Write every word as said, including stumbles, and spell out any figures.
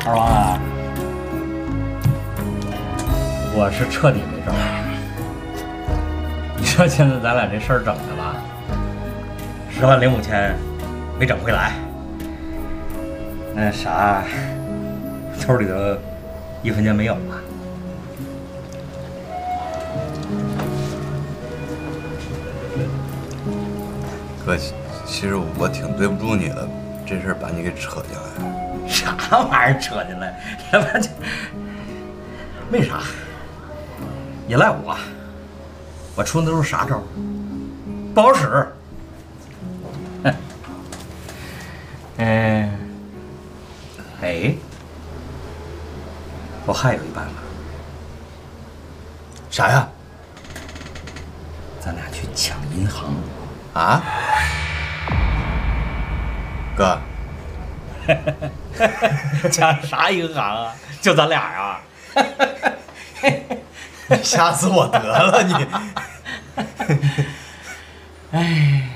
二王啊，我是彻底没招。你说现在咱俩这事儿整的吧，十万零五千没整回来，那啥，兜里头一分钱没有了。 哥，其实我挺对不住你的，这事儿把你给扯进来了。 啥玩意儿扯进来？他妈就没啥，也赖我，我出的都是啥招？不好使。嗯，哎，我还有一办法。 啥呀？ 咱俩去抢银行。 啊？哥。 抢啥银行啊？就咱俩啊？ 你吓死我得了你！ 哎。